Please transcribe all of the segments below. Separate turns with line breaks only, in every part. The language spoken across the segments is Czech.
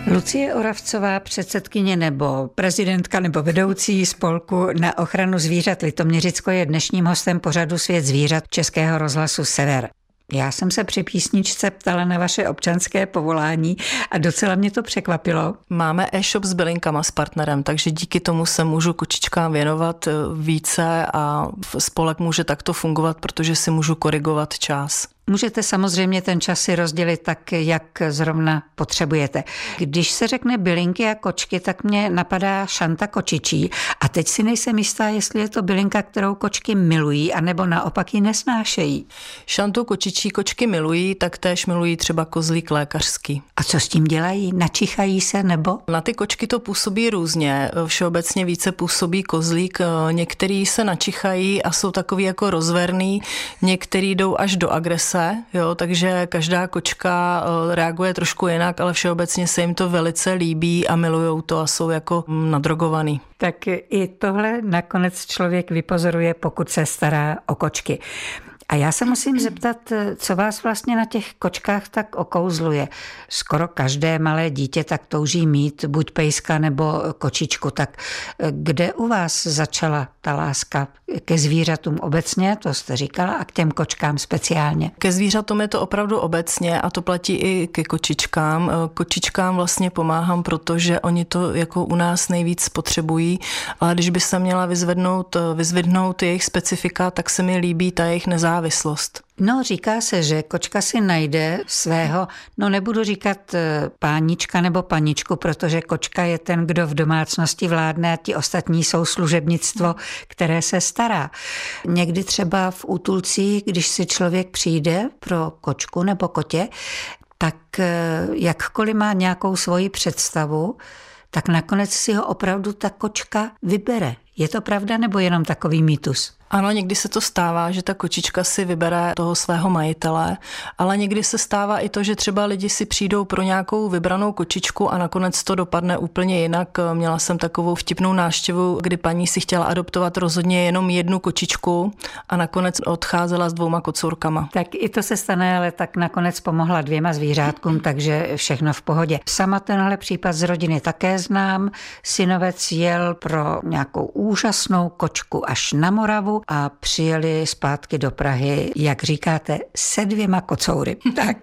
Lucie Oravcová, předsedkyně nebo prezidentka nebo vedoucí spolku na ochranu zvířat Litoměřicko, je dnešním hostem pořadu Svět zvířat Českého rozhlasu Sever. Já jsem se při písničce ptala na vaše občanské povolání a docela mě to překvapilo.
Máme e-shop s bylinkama s partnerem, takže díky tomu se můžu kočičkám věnovat více a spolek může takto fungovat, protože si můžu korigovat čas.
Můžete samozřejmě ten čas si rozdělit tak, jak zrovna potřebujete. Když se řekne bylinky a kočky, tak mě napadá Šanta kočičí a teď si nejsem jistá, jestli je to bylinka, kterou kočky milují, anebo naopak ji nesnášejí.
Šantu kočičí kočky milují, tak též milují třeba kozlík lékařský.
A co s tím dělají? Načichají se nebo?
Na ty kočky to působí různě. Všeobecně více působí kozlík. Některý se načichají a jsou takový jako rozverný, některý jdou až do agrese. Jo, takže každá kočka reaguje trošku jinak, ale všeobecně se jim to velice líbí a milujou to a jsou jako nadrogovaný.
Tak i tohle nakonec člověk vypozoruje, pokud se stará o kočky. A já se musím zeptat, co vás vlastně na těch kočkách tak okouzluje. Skoro každé malé dítě tak touží mít buď pejska nebo kočičku. Tak kde u vás začala ta láska ke zvířatům obecně, to jste říkala, a k těm kočkám speciálně?
Ke zvířatům je to opravdu obecně a to platí i ke kočičkám. Kočičkám vlastně pomáhám, protože oni to jako u nás nejvíc potřebují, ale když by se měla vyzvednout jejich specifika, tak se mi líbí ta jejich nezávislost.
No, říká se, že kočka si najde svého, no nebudu říkat pánička nebo paničku, protože kočka je ten, kdo v domácnosti vládne a ti ostatní jsou služebnictvo, které se stará. Někdy třeba v útulcích, když si člověk přijde pro kočku nebo kotě, tak jakkoliv má nějakou svoji představu, tak nakonec si ho opravdu ta kočka vybere. Je to pravda nebo jenom takový mýtus?
Ano, někdy se to stává, že ta kočička si vybere toho svého majitele, ale někdy se stává i to, že třeba lidi si přijdou pro nějakou vybranou kočičku a nakonec to dopadne úplně jinak. Měla jsem takovou vtipnou návštěvu, kdy paní si chtěla adoptovat rozhodně jenom jednu kočičku a nakonec odcházela s 2 kocourkama.
Tak i to se stane, ale tak nakonec pomohla 2 zvířátkům, takže všechno v pohodě. Sama tenhle případ z rodiny také znám. Synovec jel pro nějakou úžasnou kočku až na Moravu a přijeli zpátky do Prahy, jak říkáte, se 2 kocoury.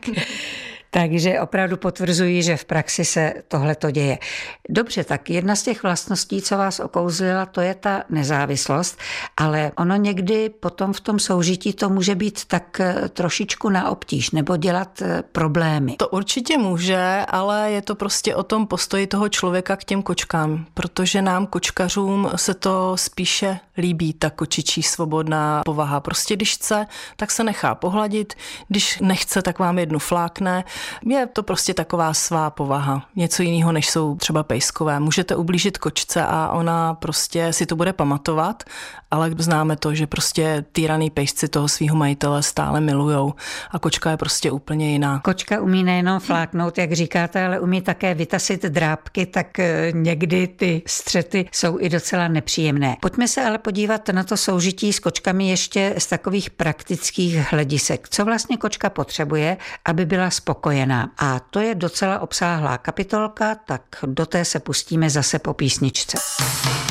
Takže opravdu potvrzují, že v praxi se tohleto děje. Dobře, tak jedna z těch vlastností, co vás okouzlila, to je ta nezávislost, ale ono někdy potom v tom soužití to může být tak trošičku na obtíž nebo dělat problémy.
To určitě může, ale je to prostě o tom postoji toho člověka k těm kočkám, protože nám kočkařům se to spíše líbí, ta kočičí svobodná povaha. Prostě když chce, tak se nechá pohladit, když nechce, tak vám jednu flákne. Je to prostě taková svá povaha. Něco jiného, než jsou třeba pejskové. Můžete ublížit kočce a ona prostě si to bude pamatovat, ale známe to, že prostě týraný pejsci toho svého majitele stále milujou a kočka je prostě úplně jiná.
Kočka umí nejenom fláknout, jak říkáte, ale umí také vytasit drápky, tak někdy ty střety jsou i docela nepříjemné. Pojďme se ale podívat na to soužití s kočkami ještě z takových praktických hledisek. Co vlastně kočka potřebuje, aby byla spokojená? A to je docela obsáhlá kapitolka, tak do té se pustíme zase po písničce.